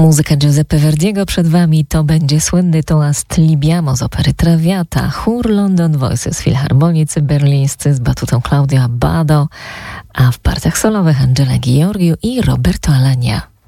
Muzyka Giuseppe Verdiego przed Wami, to będzie słynny toast Libiamo z opery Traviata, chór London Voices, filharmonicy berlińscy z batutą Claudio Abbado, a w partiach solowych Angela Gheorghiu i Roberto Alagna.